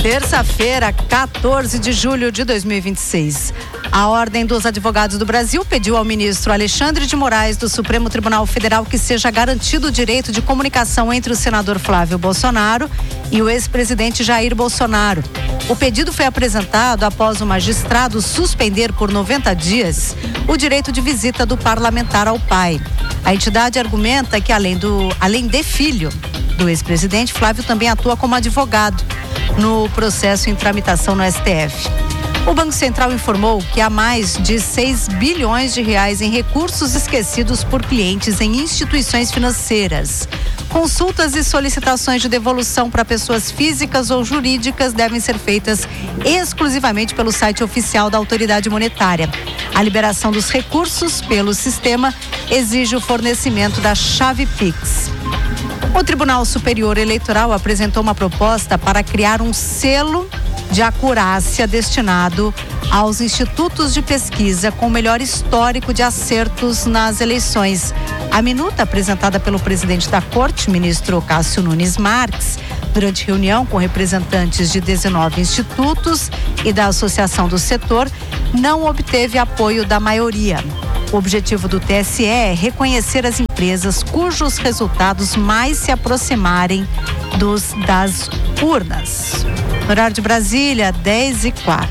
Terça-feira, 14 de julho de 2026. A Ordem dos Advogados do Brasil pediu ao ministro Alexandre de Moraes do Supremo Tribunal Federal que seja garantido o direito de comunicação entre o senador Flávio Bolsonaro e o ex-presidente Jair Bolsonaro. O pedido foi apresentado após o magistrado suspender por 90 dias o direito de visita do parlamentar ao pai. A entidade argumenta que além de filho do ex-presidente, Flávio também atua como advogado no processo em tramitação no STF. O Banco Central informou que há mais de 6 bilhões de reais em recursos esquecidos por clientes em instituições financeiras. Consultas e solicitações de devolução para pessoas físicas ou jurídicas devem ser feitas exclusivamente pelo site oficial da autoridade monetária. A liberação dos recursos pelo sistema exige o fornecimento da chave Pix. O Tribunal Superior Eleitoral apresentou uma proposta para criar um selo de acurácia destinado aos institutos de pesquisa com melhor histórico de acertos nas eleições. A minuta apresentada pelo presidente da Corte, ministro Cássio Nunes Marques, durante reunião com representantes de 19 institutos e da Associação do Setor, não obteve apoio da maioria. O objetivo do TSE é reconhecer as empresas cujos resultados mais se aproximarem das urnas. No horário de Brasília, 10h04.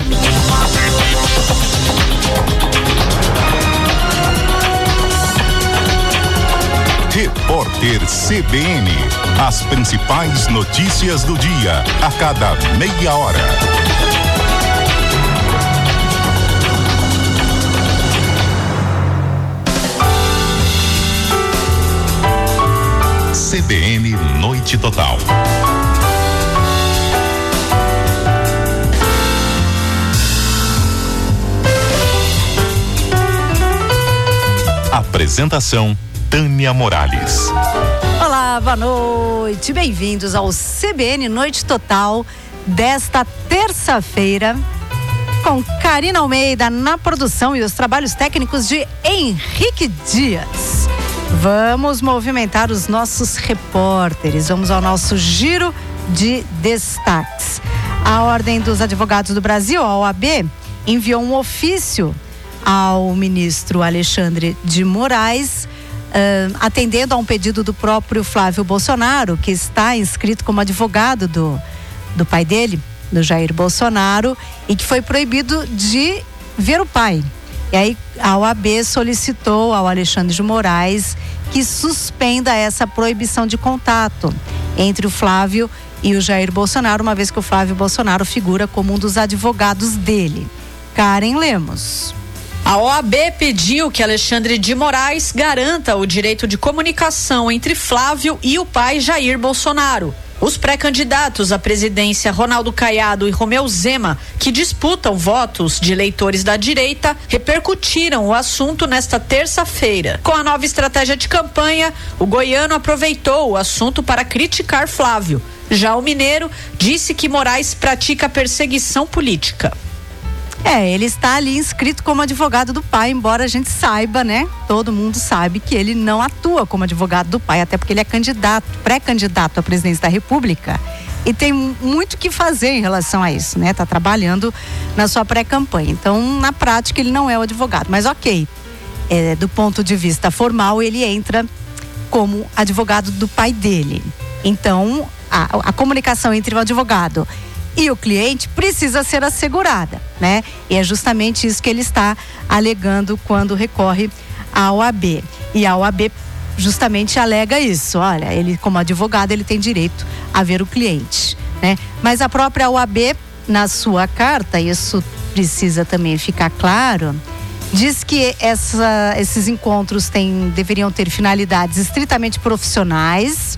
Repórter CBN. As principais notícias do dia, a cada meia hora. CBN Noite Total. Apresentação Tânia Morales. Olá, boa noite. Bem-vindos ao CBN Noite Total desta terça-feira, com Karina Almeida na produção e os trabalhos técnicos de Henrique Dias. Vamos movimentar os nossos repórteres. Vamos ao nosso giro de destaques. A Ordem dos Advogados do Brasil, a OAB, enviou um ofício ao ministro Alexandre de Moraes, atendendo a um pedido do próprio Flávio Bolsonaro, que está inscrito como advogado do pai dele, do Jair Bolsonaro, e que foi proibido de ver o pai. E aí a OAB solicitou ao Alexandre de Moraes que suspenda essa proibição de contato entre o Flávio e o Jair Bolsonaro, uma vez que o Flávio Bolsonaro figura como um dos advogados dele. Karen Lemos. A OAB pediu que Alexandre de Moraes garanta o direito de comunicação entre Flávio e o pai Jair Bolsonaro. Os pré-candidatos à presidência Ronaldo Caiado e Romeu Zema, que disputam votos de eleitores da direita, repercutiram o assunto nesta terça-feira. Com a nova estratégia de campanha, o goiano aproveitou o assunto para criticar Flávio. Já o mineiro disse que Moraes pratica perseguição política. Ele está ali inscrito como advogado do pai, embora a gente saiba, né? Todo mundo sabe que ele não atua como advogado do pai, até porque ele é pré-candidato à presidência da República e tem muito que fazer em relação a isso, né? Tá trabalhando na sua pré-campanha. Então, na prática, ele não é o advogado, mas ok. Do ponto de vista formal, ele entra como advogado do pai dele. Então, a comunicação entre o advogado e o cliente precisa ser assegurada, né? E é justamente isso que ele está alegando quando recorre à OAB. E a OAB justamente alega isso. Olha, ele como advogado, ele tem direito a ver o cliente, né? Mas a própria OAB, na sua carta, isso precisa também ficar claro, diz que esses encontros deveriam ter finalidades estritamente profissionais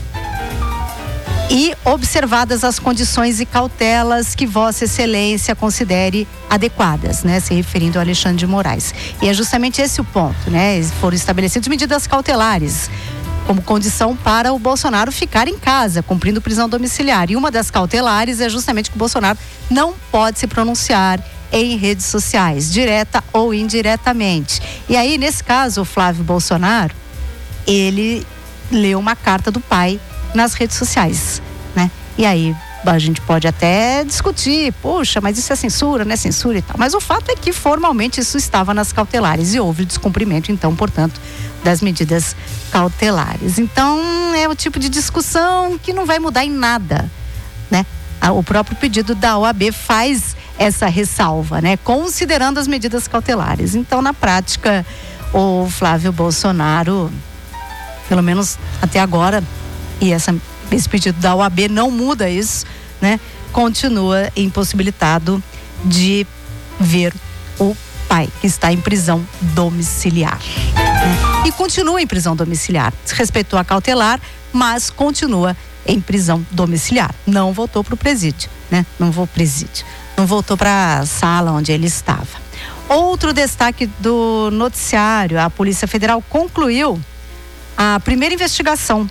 e observadas as condições e cautelas que Vossa Excelência considere adequadas, né? Se referindo ao Alexandre de Moraes. E é justamente esse o ponto, né? Foram estabelecidas medidas cautelares como condição para o Bolsonaro ficar em casa, cumprindo prisão domiciliar. E uma das cautelares é justamente que o Bolsonaro não pode se pronunciar em redes sociais, direta ou indiretamente. E aí, nesse caso, o Flávio Bolsonaro, ele leu uma carta do pai nas redes sociais, né? E aí a gente pode até discutir, poxa, mas isso é censura, não é censura e tal. Mas o fato é que formalmente isso estava nas cautelares e houve descumprimento, então, portanto, das medidas cautelares. Então, é o tipo de discussão que não vai mudar em nada, né? O próprio pedido da OAB faz essa ressalva, né? Considerando as medidas cautelares. Então, na prática, o Flávio Bolsonaro, pelo menos até agora, e esse pedido da OAB não muda isso, né? Continua impossibilitado de ver o pai, que está em prisão domiciliar. Né? E continua em prisão domiciliar. Respeitou a cautelar, mas continua em prisão domiciliar. Não voltou para o presídio, né? Não voltou para a sala onde ele estava. Outro destaque do noticiário: a Polícia Federal concluiu a primeira investigação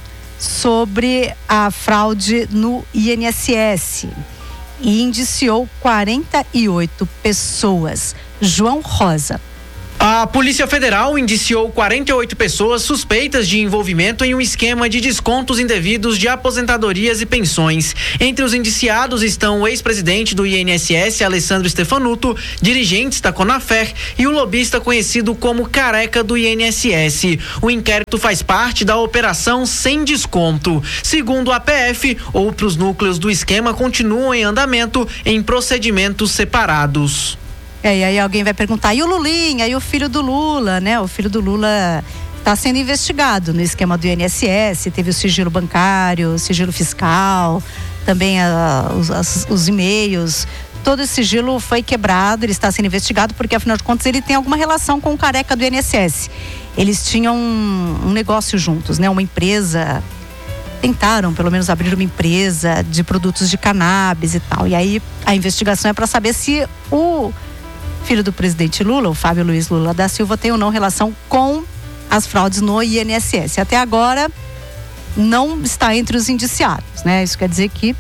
sobre a fraude no INSS e indiciou 48 pessoas. João Rosa. A Polícia Federal indiciou 48 pessoas suspeitas de envolvimento em um esquema de descontos indevidos de aposentadorias e pensões. Entre os indiciados estão o ex-presidente do INSS, Alessandro Stefanuto, dirigentes da Conafer e o lobista conhecido como Careca do INSS. O inquérito faz parte da Operação Sem Desconto. Segundo a PF, outros núcleos do esquema continuam em andamento em procedimentos separados. E aí alguém vai perguntar, e o Lulinha, e o filho do Lula, né? O filho do Lula está sendo investigado no esquema do INSS, teve o sigilo bancário, o sigilo fiscal, também os e-mails. Todo esse sigilo foi quebrado, ele está sendo investigado porque, afinal de contas, ele tem alguma relação com o Careca do INSS. Eles tinham um negócio juntos, né? Uma empresa, tentaram pelo menos abrir uma empresa de produtos de cannabis e tal. E aí a investigação é para saber se o filho do presidente Lula, o Fábio Luiz Lula da Silva, tem ou não relação com as fraudes no INSS. Até agora não está entre os indiciados, né? Isso quer dizer que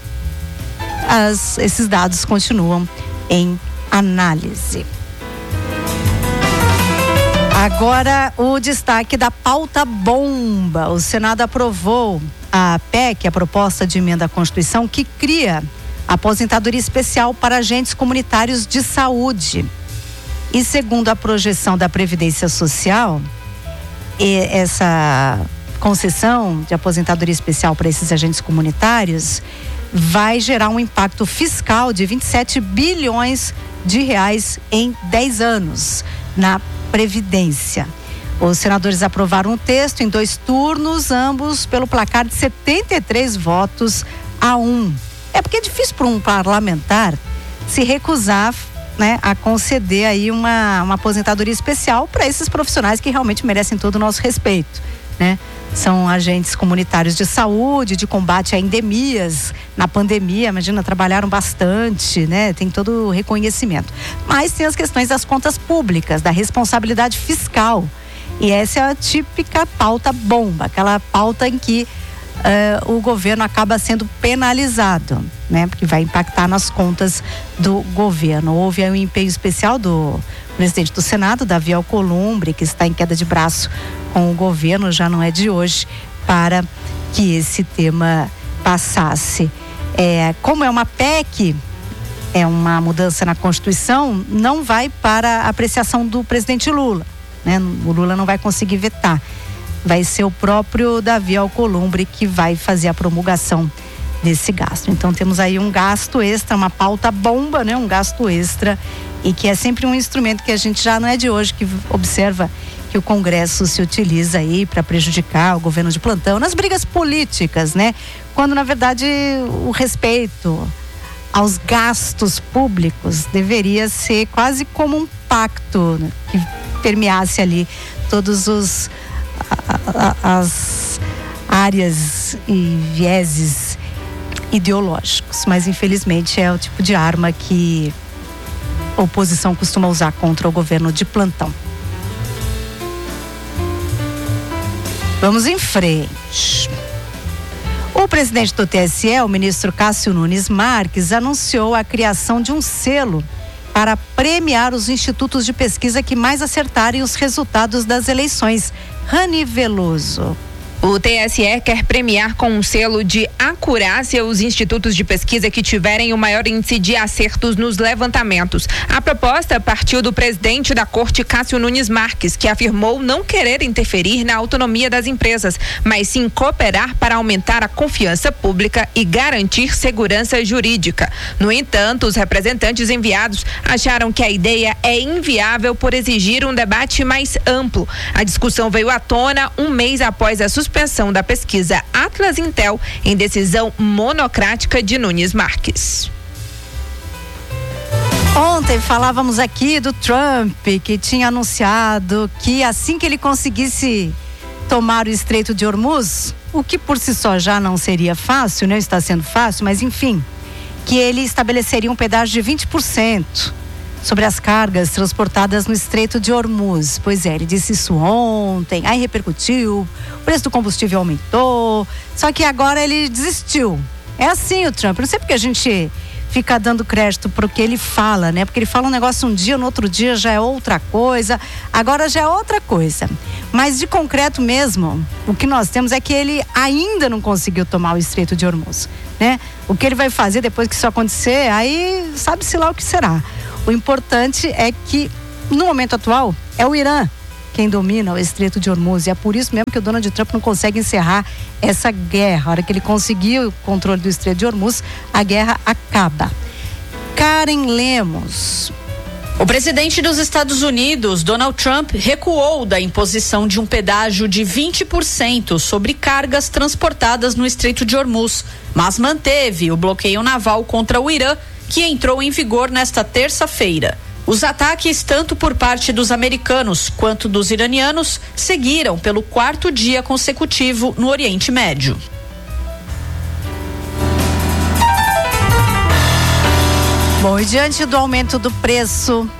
esses dados continuam em análise. Agora o destaque da pauta bomba. O Senado aprovou a PEC, a proposta de emenda à Constituição, que cria aposentadoria especial para agentes comunitários de saúde. E segundo a projeção da Previdência Social, essa concessão de aposentadoria especial para esses agentes comunitários vai gerar um impacto fiscal de 27 bilhões de reais em 10 anos na Previdência. Os senadores aprovaram o texto em 2 turnos, ambos pelo placar de 73 votos a 1. É porque é difícil para um parlamentar se recusar, né, a conceder aí uma aposentadoria especial para esses profissionais que realmente merecem todo o nosso respeito, né? São agentes comunitários de saúde, de combate a endemias. Na pandemia, imagina, trabalharam bastante, né? Tem todo o reconhecimento. Mas tem as questões das contas públicas, da responsabilidade fiscal. E essa é a típica pauta bomba, aquela pauta em que o governo acaba sendo penalizado, né? Porque vai impactar nas contas do governo. Houve aí um empenho especial do presidente do Senado, Davi Alcolumbre, que está em queda de braço com o governo, já não é de hoje, para que esse tema passasse. Como é uma PEC, é uma mudança na Constituição, não vai para a apreciação do presidente Lula, né? O Lula não vai conseguir vetar. Vai ser o próprio Davi Alcolumbre que vai fazer a promulgação desse gasto. Então temos aí um gasto extra, uma pauta bomba, né? Um gasto extra, e que é sempre um instrumento que a gente já não é de hoje que observa que o Congresso se utiliza aí para prejudicar o governo de plantão nas brigas políticas, né? Quando na verdade o respeito aos gastos públicos deveria ser quase como um pacto, né? Que permeasse ali todos as áreas e vieses ideológicos, mas infelizmente é o tipo de arma que a oposição costuma usar contra o governo de plantão. Vamos em frente. O presidente do TSE, o ministro Cássio Nunes Marques, anunciou a criação de um selo para premiar os institutos de pesquisa que mais acertarem os resultados das eleições. Rani Veloso. O TSE quer premiar com um selo de acurácia os institutos de pesquisa que tiverem o maior índice de acertos nos levantamentos. A proposta partiu do presidente da Corte, Cássio Nunes Marques, que afirmou não querer interferir na autonomia das empresas, mas sim cooperar para aumentar a confiança pública e garantir segurança jurídica. No entanto, os representantes enviados acharam que a ideia é inviável por exigir um debate mais amplo. A discussão veio à tona um mês após a suspensão da pesquisa Atlas Intel em decisão monocrática de Nunes Marques. Ontem falávamos aqui do Trump, que tinha anunciado que assim que ele conseguisse tomar o Estreito de Hormuz, o que por si só já não seria fácil, né? Está sendo fácil, mas enfim, que ele estabeleceria um pedágio de 20% sobre as cargas transportadas no Estreito de Hormuz. Pois é, ele disse isso ontem, aí repercutiu, o preço do combustível aumentou, só que agora ele desistiu. É assim o Trump, não sei porque a gente fica dando crédito pro que ele fala, né? Porque ele fala um negócio um dia, no outro dia já é outra coisa, agora já é outra coisa. Mas de concreto mesmo, o que nós temos é que ele ainda não conseguiu tomar o Estreito de Hormuz, né? O que ele vai fazer depois que isso acontecer, aí sabe-se lá o que será. O importante é que, no momento atual, é o Irã quem domina o Estreito de Hormuz. E é por isso mesmo que o Donald Trump não consegue encerrar essa guerra. A hora que ele conseguir o controle do Estreito de Hormuz, a guerra acaba. Karen Lemos. O presidente dos Estados Unidos, Donald Trump, recuou da imposição de um pedágio de 20% sobre cargas transportadas no Estreito de Hormuz, mas manteve o bloqueio naval contra o Irã, que entrou em vigor nesta terça-feira. Os ataques, tanto por parte dos americanos quanto dos iranianos, seguiram pelo 4º dia consecutivo no Oriente Médio. Bom, e diante do aumento do preço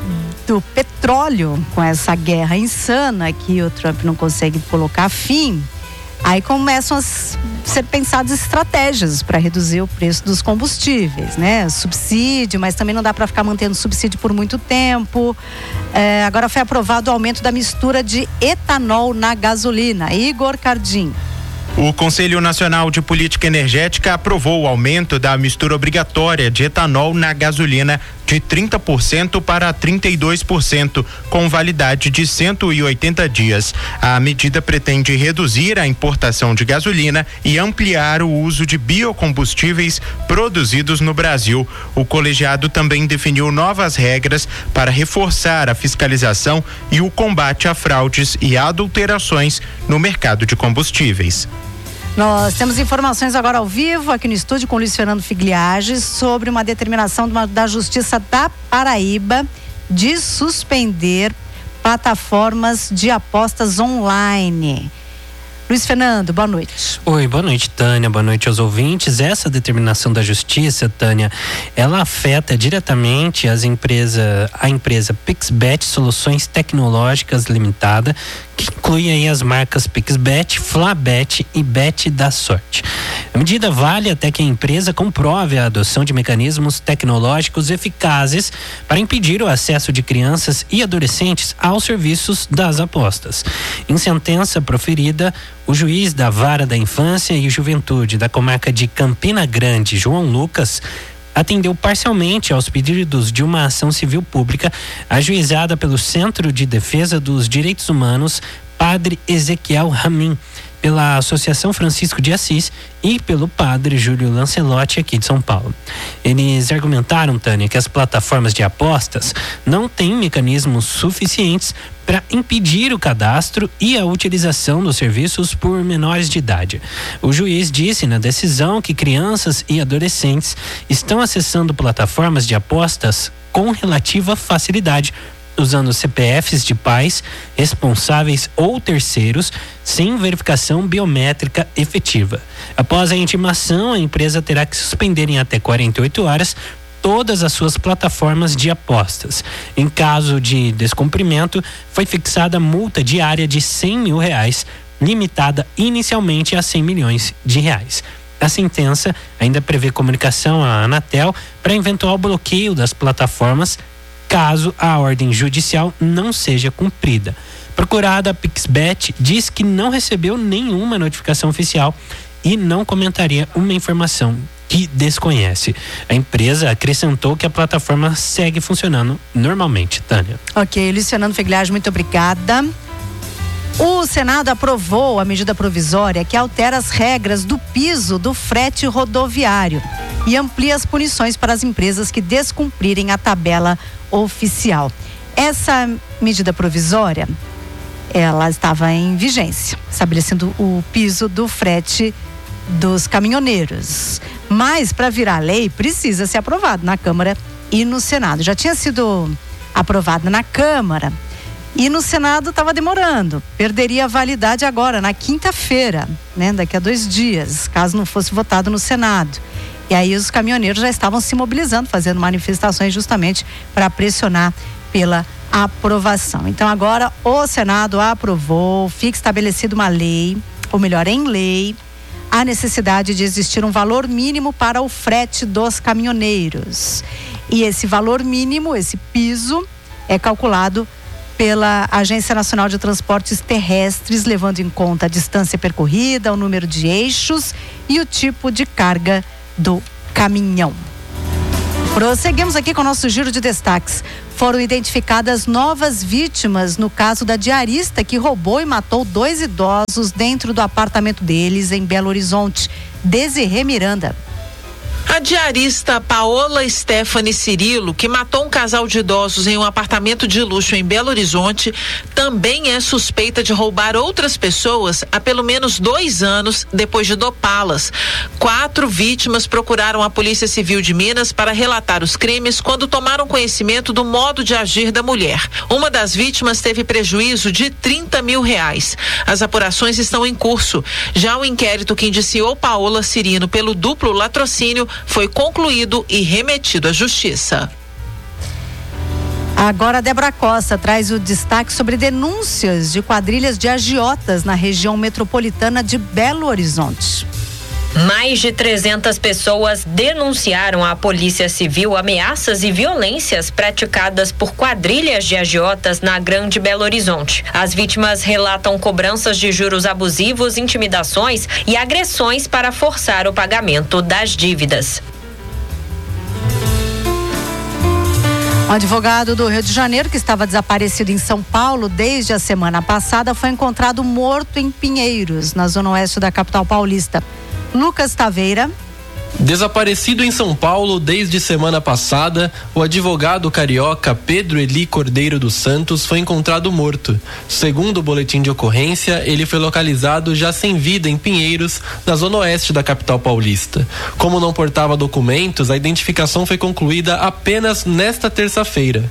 do petróleo, com essa guerra insana que o Trump não consegue colocar fim, aí começam a ser pensadas estratégias para reduzir o preço dos combustíveis, né? Subsídio, mas também não dá para ficar mantendo subsídio por muito tempo. Agora foi aprovado o aumento da mistura de etanol na gasolina. Igor Cardim. O Conselho Nacional de Política Energética aprovou o aumento da mistura obrigatória de etanol na gasolina de 30% para 32%, com validade de 180 dias. A medida pretende reduzir a importação de gasolina e ampliar o uso de biocombustíveis produzidos no Brasil. O colegiado também definiu novas regras para reforçar a fiscalização e o combate a fraudes e adulterações no mercado de combustíveis. Nós temos informações agora ao vivo aqui no estúdio com o Luiz Fernando Figliage sobre uma determinação da Justiça da Paraíba de suspender plataformas de apostas online. Luiz Fernando, boa noite. Oi, boa noite, Tânia, boa noite aos ouvintes. Essa determinação da Justiça, Tânia, ela afeta diretamente a empresa Pixbet Soluções Tecnológicas Limitada, que inclui aí as marcas Pixbet, Flabet e Bet da Sorte. A medida vale até que a empresa comprove a adoção de mecanismos tecnológicos eficazes para impedir o acesso de crianças e adolescentes aos serviços das apostas. Em sentença proferida, o juiz da Vara da Infância e Juventude da comarca de Campina Grande, João Lucas, atendeu parcialmente aos pedidos de uma ação civil pública ajuizada pelo Centro de Defesa dos Direitos Humanos Padre Ezequiel Ramin, pela Associação Francisco de Assis e pelo Padre Júlio Lancelotti aqui de São Paulo. Eles argumentaram, Tânia, que as plataformas de apostas não têm mecanismos suficientes para impedir o cadastro e a utilização dos serviços por menores de idade. O juiz disse na decisão que crianças e adolescentes estão acessando plataformas de apostas com relativa facilidade, usando CPFs de pais, responsáveis ou terceiros, sem verificação biométrica efetiva. Após a intimação, a empresa terá que suspender em até 48 horas todas as suas plataformas de apostas. Em caso de descumprimento, foi fixada multa diária de R$100 mil, limitada inicialmente a R$100 milhões. A sentença ainda prevê comunicação à Anatel para eventual bloqueio das plataformas caso a ordem judicial não seja cumprida. Procurada, a Pixbet diz que não recebeu nenhuma notificação oficial e não comentaria uma informação que desconhece. A empresa acrescentou que a plataforma segue funcionando normalmente, Tânia. Ok, Luiz Fernando Fegliage, muito obrigada. O Senado aprovou a medida provisória que altera as regras do piso do frete rodoviário e amplia as punições para as empresas que descumprirem a tabela oficial. Essa medida provisória, ela estava em vigência, estabelecendo o piso do frete dos caminhoneiros. Mas para virar lei precisa ser aprovado na Câmara e no Senado. Já tinha sido aprovado na Câmara e no Senado estava demorando. Perderia a validade agora, na quinta-feira, né? Daqui a 2 dias, caso não fosse votado no Senado. E aí os caminhoneiros já estavam se mobilizando, fazendo manifestações justamente para pressionar pela aprovação. Então agora o Senado aprovou, fica estabelecida uma lei, ou melhor, em lei, a necessidade de existir um valor mínimo para o frete dos caminhoneiros. E esse valor mínimo, esse piso, é calculado pela Agência Nacional de Transportes Terrestres, levando em conta a distância percorrida, o número de eixos e o tipo de carga do caminhão. Prosseguimos aqui com o nosso giro de destaques. Foram identificadas novas vítimas no caso da diarista que roubou e matou 2 idosos dentro do apartamento deles em Belo Horizonte. Desirê Miranda. A diarista Paola Stephanie Cirilo, que matou um casal de idosos em um apartamento de luxo em Belo Horizonte, também é suspeita de roubar outras pessoas há pelo menos 2 anos depois de dopá-las. 4 vítimas procuraram a Polícia Civil de Minas para relatar os crimes quando tomaram conhecimento do modo de agir da mulher. Uma das vítimas teve prejuízo de R$30 mil. As apurações estão em curso. Já o inquérito que indiciou Paola Cirilo pelo duplo latrocínio foi concluído e remetido à Justiça. Agora a Débora Costa traz o destaque sobre denúncias de quadrilhas de agiotas na região metropolitana de Belo Horizonte. Mais de 300 pessoas denunciaram à Polícia Civil ameaças e violências praticadas por quadrilhas de agiotas na Grande Belo Horizonte. As vítimas relatam cobranças de juros abusivos, intimidações e agressões para forçar o pagamento das dívidas. Um advogado do Rio de Janeiro, que estava desaparecido em São Paulo desde a semana passada, foi encontrado morto em Pinheiros, na zona oeste da capital paulista. Lucas Taveira. Desaparecido em São Paulo desde semana passada, o advogado carioca Pedro Eli Cordeiro dos Santos foi encontrado morto. Segundo o boletim de ocorrência, ele foi localizado já sem vida em Pinheiros, na zona oeste da capital paulista. Como não portava documentos, a identificação foi concluída apenas nesta terça-feira.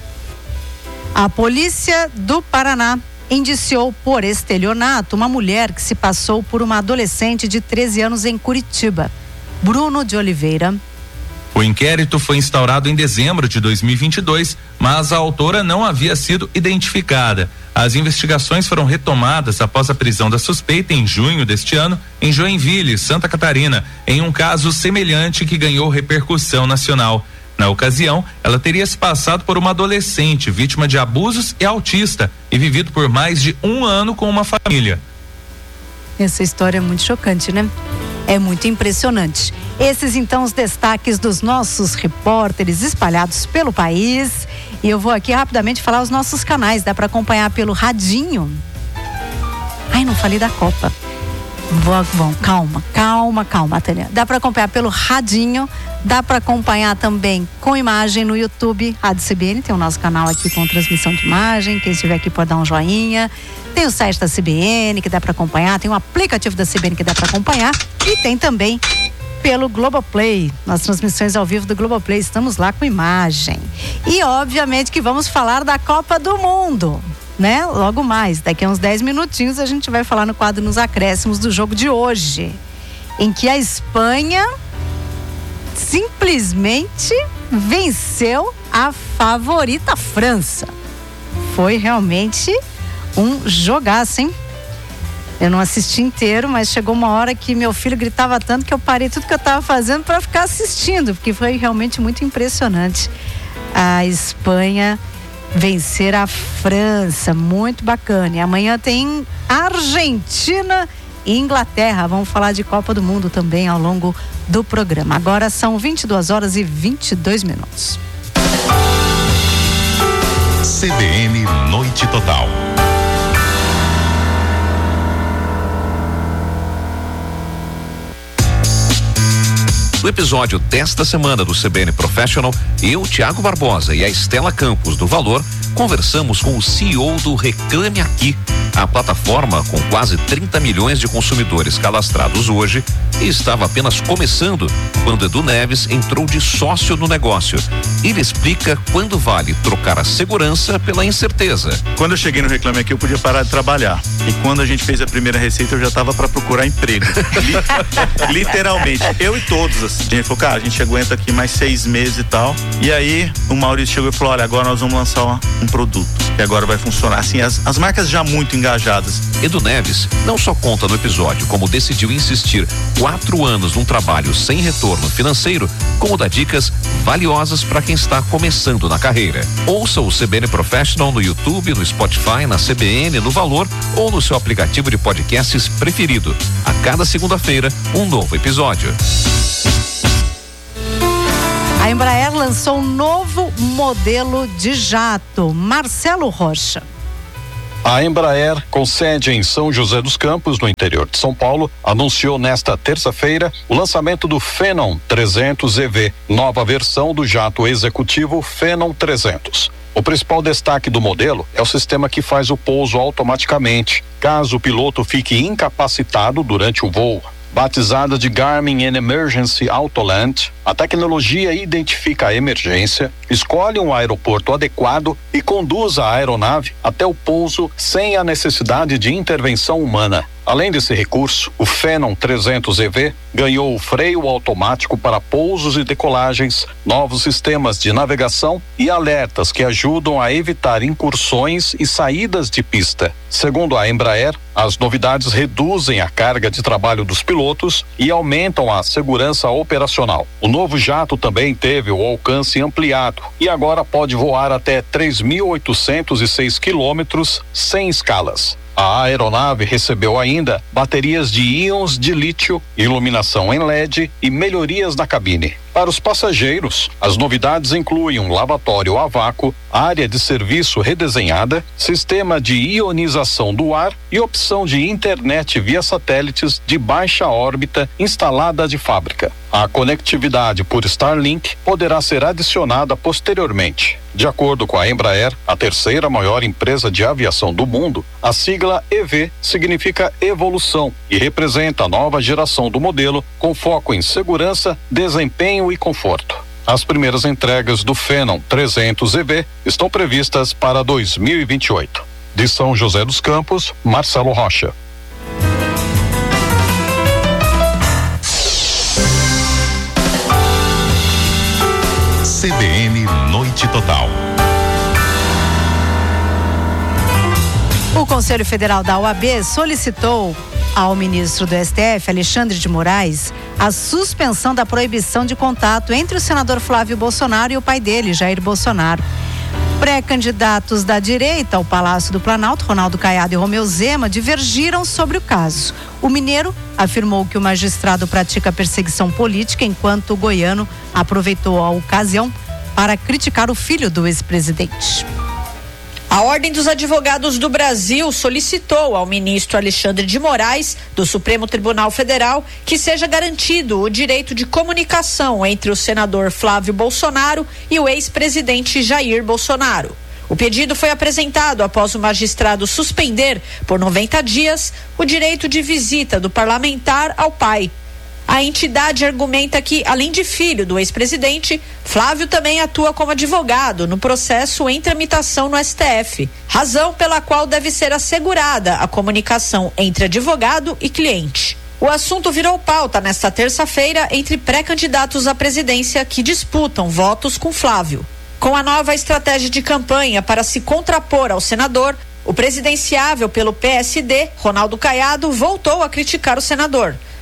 A polícia do Paraná indiciou por estelionato uma mulher que se passou por uma adolescente de 13 anos em Curitiba. Bruno de Oliveira. O inquérito foi instaurado em dezembro de 2022, mas a autora não havia sido identificada. As investigações foram retomadas após a prisão da suspeita em junho deste ano, em Joinville, Santa Catarina, em um caso semelhante que ganhou repercussão nacional. Na ocasião, ela teria se passado por uma adolescente vítima de abusos e autista e vivido por mais de 1 ano com uma família. Essa história é muito chocante, né? É muito impressionante. Esses então os destaques dos nossos repórteres espalhados pelo país. E eu vou aqui rapidamente falar os nossos canais. Dá para acompanhar pelo radinho. Ai, não falei da Copa. Bom, calma, Tânia. Dá para acompanhar pelo radinho, dá para acompanhar também com imagem no YouTube, Rádio CBN, tem o nosso canal aqui com transmissão de imagem, quem estiver aqui pode dar um joinha. Tem o site da CBN que dá para acompanhar, tem o aplicativo da CBN que dá para acompanhar e tem também pelo Globoplay, nas transmissões ao vivo do Globoplay, estamos lá com imagem. E obviamente que vamos falar da Copa do Mundo, né? Logo mais, daqui a uns 10 minutinhos a gente vai falar no quadro Nos Acréscimos do jogo de hoje, em que a Espanha simplesmente venceu a favorita França. Foi realmente um jogaço, hein? Eu não assisti inteiro, mas chegou uma hora que meu filho gritava tanto que eu parei tudo que eu estava fazendo para ficar assistindo, porque foi realmente muito impressionante. A Espanha vencer a França, muito bacana. E amanhã tem Argentina e Inglaterra. Vamos falar de Copa do Mundo também ao longo do programa. Agora são 22h22. CBN Noite Total. No episódio desta semana do CBN Professional, eu, Tiago Barbosa e a Estela Campos do Valor conversamos com o CEO do Reclame Aqui, a plataforma com quase 30 milhões de consumidores cadastrados hoje e estava apenas começando quando Edu Neves entrou de sócio no negócio. Ele explica quando vale trocar a segurança pela incerteza. Quando eu cheguei no Reclame Aqui, eu podia parar de trabalhar. E quando a gente fez a primeira receita, eu já estava para procurar emprego. Literalmente. Eu e todos, assim. A gente falou, cara, a gente aguenta aqui mais 6 meses e tal. E aí, o Maurício chegou e falou, olha, agora nós vamos lançar um produto que agora vai funcionar. Assim, as marcas já muito engajadas. Edu Neves não só conta no episódio como decidiu insistir 4 anos num trabalho sem retorno financeiro, como dá dicas valiosas para quem está começando na carreira. Ouça o CBN Professional no YouTube, no Spotify, na CBN, no Valor ou no seu aplicativo de podcasts preferido. A cada segunda-feira, um novo episódio. A Embraer lançou um novo modelo de jato. Marcelo Rocha. A Embraer, com sede em São José dos Campos, no interior de São Paulo, anunciou nesta terça-feira o lançamento do Phenom 300 EV, nova versão do jato executivo Phenom 300. O principal destaque do modelo é o sistema que faz o pouso automaticamente, caso o piloto fique incapacitado durante o voo. Batizada de Garmin Emergency Autoland, a tecnologia identifica a emergência, escolhe um aeroporto adequado e conduz a aeronave até o pouso sem a necessidade de intervenção humana. Além desse recurso, o Phenom 300 EV ganhou o freio automático para pousos e decolagens, novos sistemas de navegação e alertas que ajudam a evitar incursões e saídas de pista. Segundo a Embraer, as novidades reduzem a carga de trabalho dos pilotos e aumentam a segurança operacional. O novo jato também teve o alcance ampliado e agora pode voar até 3.806 quilômetros sem escalas. A aeronave recebeu ainda baterias de íons de lítio, iluminação em LED e melhorias na cabine. Para os passageiros, as novidades incluem um lavatório a vácuo, área de serviço redesenhada, sistema de ionização do ar e opção de internet via satélites de baixa órbita instalada de fábrica. A conectividade por Starlink poderá ser adicionada posteriormente. De acordo com a Embraer, a terceira maior empresa de aviação do mundo, a sigla EV significa evolução e representa a nova geração do modelo com foco em segurança, desempenho e conforto. As primeiras entregas do Phenom 300 EV estão previstas para 2028. De São José dos Campos, Marcelo Rocha. CBN Noite Total. O Conselho Federal da OAB solicitou ao ministro do STF, Alexandre de Moraes, a suspensão da proibição de contato entre o senador Flávio Bolsonaro e o pai dele, Jair Bolsonaro. Pré-candidatos da direita ao Palácio do Planalto, Ronaldo Caiado e Romeu Zema, divergiram sobre o caso. O mineiro afirmou que o magistrado pratica perseguição política, enquanto o goiano aproveitou a ocasião para criticar o filho do ex-presidente. A Ordem dos Advogados do Brasil solicitou ao ministro Alexandre de Moraes, do Supremo Tribunal Federal, que seja garantido o direito de comunicação entre o senador Flávio Bolsonaro e o ex-presidente Jair Bolsonaro. O pedido foi apresentado após o magistrado suspender, por 90 dias, o direito de visita do parlamentar ao pai. A entidade argumenta que, além de filho do ex-presidente, Flávio também atua como advogado no processo em tramitação no STF, razão pela qual deve ser assegurada a comunicação entre advogado e cliente. O assunto virou pauta nesta terça-feira entre pré-candidatos à presidência que disputam votos com Flávio. Com a nova estratégia de campanha para se contrapor ao senador, o presidenciável pelo PSD, Ronaldo Caiado, voltou a criticar o senador.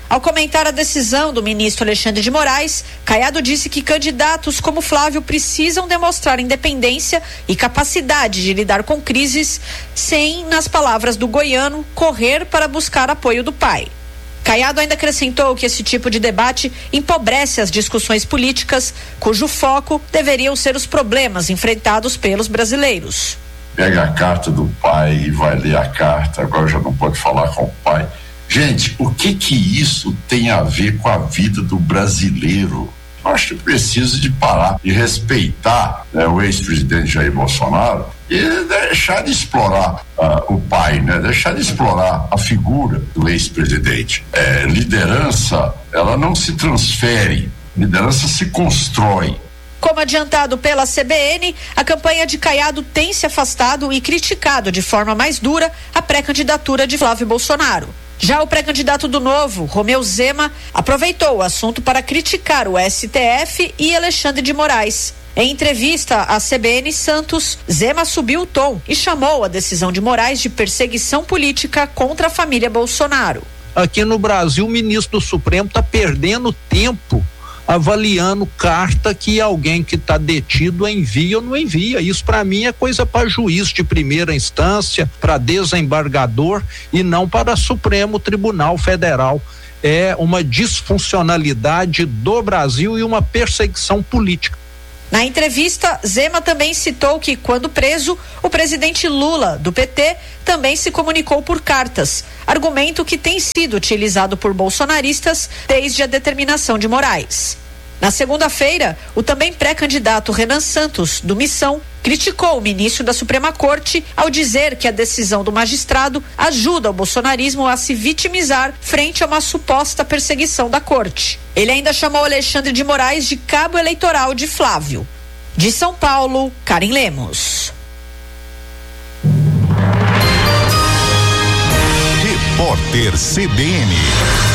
Ao comentar a decisão do ministro Alexandre de Moraes, Caiado disse que candidatos como Flávio precisam demonstrar independência e capacidade de lidar com crises sem, nas palavras do goiano, correr para buscar apoio do pai. Caiado ainda acrescentou que esse tipo de debate empobrece as discussões políticas, cujo foco deveriam ser os problemas enfrentados pelos brasileiros. Pega a carta do pai e vai ler a carta, agora já não pode falar com o pai. Gente, o que isso tem a ver com a vida do brasileiro? Eu acho que precisa de parar e respeitar, né, o ex-presidente Jair Bolsonaro e deixar de explorar o pai, né? Deixar de explorar a figura do ex-presidente. Liderança, ela não se transfere, liderança se constrói. Como adiantado pela CBN, a campanha de Caiado tem se afastado e criticado de forma mais dura a pré-candidatura de Flávio Bolsonaro. Já o pré-candidato do Novo, Romeu Zema, aproveitou o assunto para criticar o STF e Alexandre de Moraes. Em entrevista à CBN Santos, Zema subiu o tom e chamou a decisão de Moraes de perseguição política contra a família Bolsonaro. Aqui no Brasil, o ministro do Supremo está perdendo tempo avaliando carta que alguém que está detido envia ou não envia. Isso para mim é coisa para juiz de primeira instância, para desembargador e não para Supremo Tribunal Federal. É uma disfuncionalidade do Brasil e uma perseguição política. Na entrevista, Zema também citou que, quando preso, o presidente Lula, do PT, também se comunicou por cartas, argumento que tem sido utilizado por bolsonaristas desde a determinação de Moraes. Na segunda-feira, o também pré-candidato Renan Santos, do Missão, criticou o ministro da Suprema Corte ao dizer que a decisão do magistrado ajuda o bolsonarismo a se vitimizar frente a uma suposta perseguição da corte. Ele ainda chamou Alexandre de Moraes de cabo eleitoral de Flávio. De São Paulo, Karen Lemos. Repórter CBN.